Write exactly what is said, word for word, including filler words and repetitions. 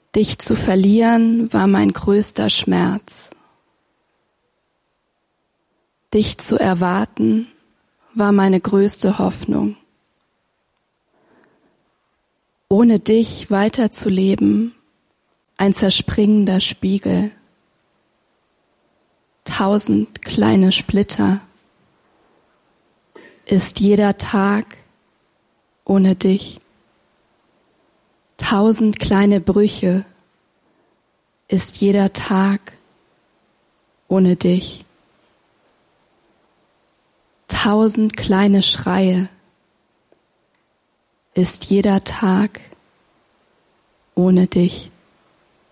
Dich zu verlieren war mein größter Schmerz. Dich zu erwarten war meine größte Hoffnung. Ohne dich weiterzuleben, ein zerspringender Spiegel. Tausend kleine Splitter. Ist jeder Tag ohne dich. Tausend kleine Brüche. Ist jeder Tag ohne dich. Tausend kleine Schreie. Ist jeder Tag ohne dich.